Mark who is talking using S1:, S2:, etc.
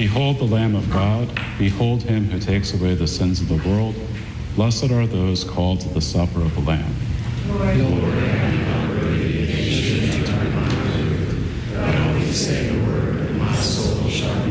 S1: Behold the Lamb of God. Behold him who takes away the sins of the world. Blessed are those called to the supper of the Lamb.
S2: Lord,